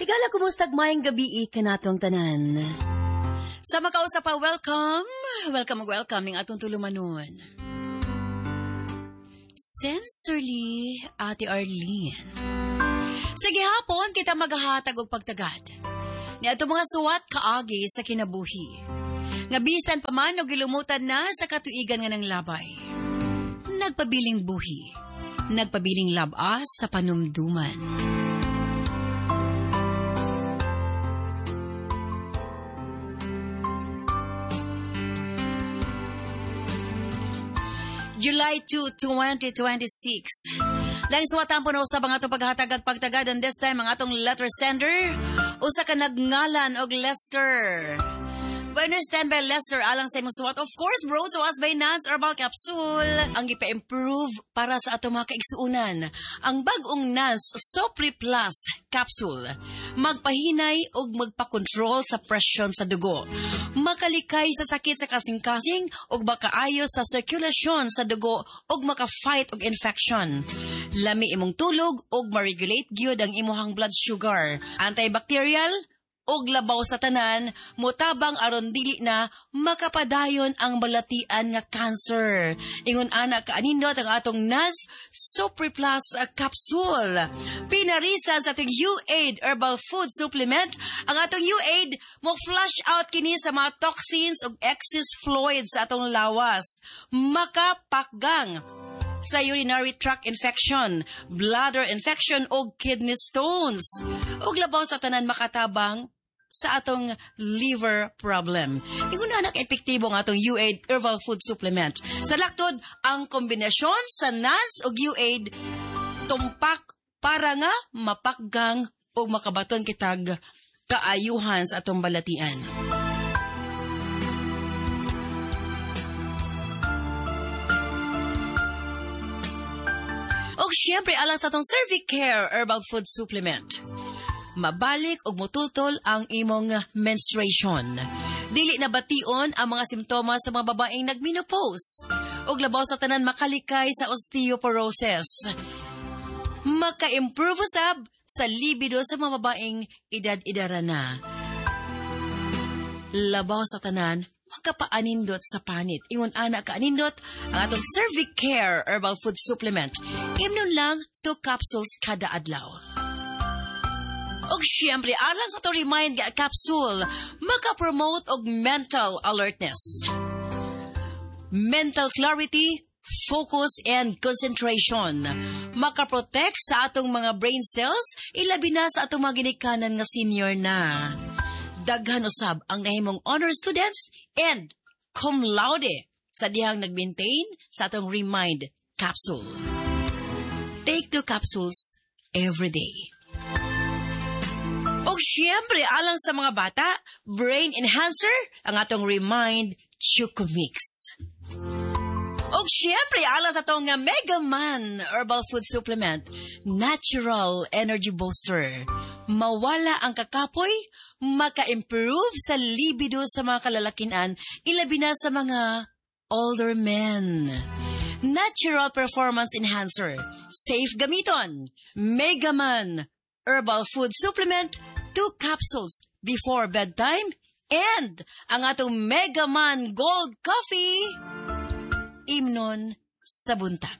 Higala, kumustag mayang gabi kanatong tanan. Sa makausap pa, welcome ning atong tulumanon. Sincerely, Ate Arlene. Sige hapon, kita maghahatag og pagtagad. Ni ato mga suwat kaagi sa kinabuhi. Nga bisan pa man og gilumutan na sa katuigan nga ng labay. Nagpabiling buhi. Nagpabiling labas sa panumduman. July 2, 2026. Lang suwatan po na usab ang atong paghatag ag pagtagad, and this time ang atong letter sender usa ka nagngalan og Lester. Buenos standby Lester alang sa imong suwat. Of course, bro, so as by Nance Herbal Capsule ang ipa-improve para sa atong mga kaigsuunan. Ang bagong Nance Sopri Plus Capsule magpahinay og magpa-control sa presyon sa dugo. Makalikay sa sakit sa kasing-kasing og makaayo sa circulation sa dugo og maka-fight og infection. Lami imong tulog og ma-regulate gyud ang imong blood sugar. Antibacterial og labaw sa tanan, mutabang aron dili na makapadayon ang balatian nga cancer. Ingon ana kaanindot ang atong NAS Super Plus Capsule. Pinarisan sa ating U-Aid Herbal Food Supplement, ang atong U-Aid mo flush out kini sa mga toxins ug excess fluid sa atong lawas. Makapakgang sa urinary tract infection, bladder infection o kidney stones. Ug labaw sa tanan makatabang sa atong liver problem. Ingon na epektibo ang atong U-Aid Herbal Food Supplement. Sa laktod, ang kombinasyon sa NAS o U-Aid tumpak para nga mapakgang o makabaton kitag kaayuhan sa atong balatian. O syempre, alang sa atong Cervicare Herbal Food Supplement. Mabalik og mutultol ang imong menstruation. Dili na bation ang mga simptomas sa mga babaeng nagmenopause. Og labaw sa tanan makalikay sa osteoporosis. Maka-improve usab sa libido sa mga babaeng edad-edara na. Labaw sa tanan makapaanindot sa panit. Ingon ana kaanindot ang atong Cervicare Herbal Food Supplement. Imnon lang 2 capsules kada adlaw. Og syempre, alang sa to remind nga capsule, maka-promote og mental alertness, mental clarity, focus, and concentration. Maka-protect sa atong mga brain cells, ilabi na sa atong mga ginikanan nga senior na. Daghan usab ang nahimong honor students and cum laude sa dihang nag-maintain sa atong remind capsule. Take 2 capsules every day. O syempre, alang sa mga bata, brain enhancer, ang atong Remind Choco Mix. O syempre, alang sa itong Mega Man Herbal Food Supplement, Natural Energy Booster. Mawala ang kakapoy, maka-improve sa libido sa mga kalalakinan, ilabi na sa mga older men. Natural Performance Enhancer, safe gamiton, Mega Man Herbal Food Supplement, 2 capsules before bedtime, and ang atong Mega Man Gold Coffee, imnon sa buntag.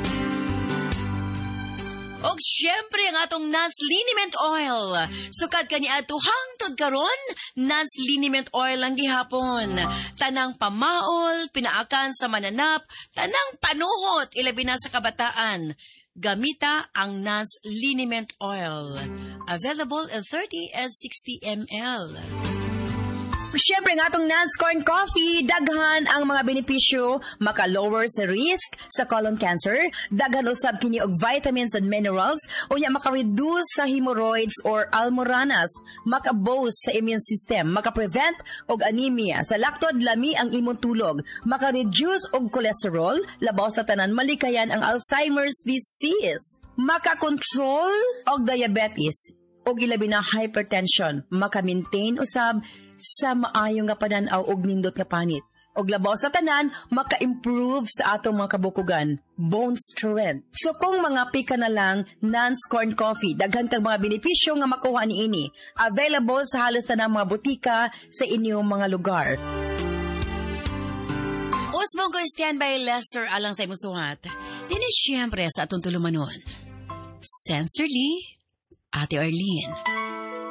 Og syempre ang atong Nance Liniment Oil. Sukad kani ato hangtod karon, Nance Liniment Oil ang gihapon. Tanang pamaol, pinaakan sa mananap, tanang panuhot, ilabi na sa kabataan. Gamita ang Nance Liniment Oil. Available in 30 and 60 ml. Siyempre nga itong Nance Corn Coffee, daghan ang mga benepisyo, maka-lower sa risk sa colon cancer, daghan usab kini og vitamins and minerals, unya maka-reduce sa hemorrhoids or almoranas, maka-boost sa immune system, maka-prevent og anemia, sa laktod lami ang imong tulog, maka-reduce og cholesterol, labaw sa tanan malikayan ang Alzheimer's disease, maka-control og diabetes, og ilabi na hypertension, maka-maintain usab sa maayo nga pananaw og nindot nga panit. og labaw sa tanan, maka-improve sa atong mga kabukugan. Bone strength. So kung mga pika na lang, Nance Corn Coffee, daghan kang mga benepisyo nga makuha niini. Available sa halos tanang mga butika sa inyong mga lugar. Usbong ko standby Lester alang sa imusuhat. Dini siyempre sa atong tulumanon. Sincerely, Ate Arlene.